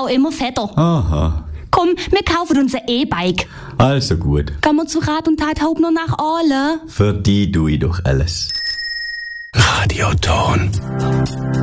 immer fetter. Aha. Komm, wir kaufen uns ein E-Bike. Also gut. Gehen wir zu Rat und Tat Hauptner nach Aale? Für die tue ich doch alles. Radioton.